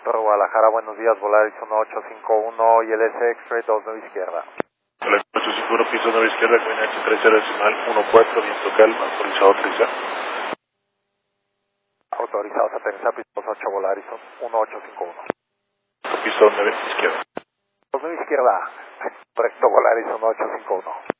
Guadalajara, buenos días, Volaris 1851 y el S X-Ray 29 izquierda. Hola, 851 piso 9 izquierda, cabina H30 decimal 14, viento calma, autorizado a aterrizar. Autorizados a aterrizar, piso 28 Volaris 1851. Piso 9 izquierda. 29 izquierda, recto Volaris 1851.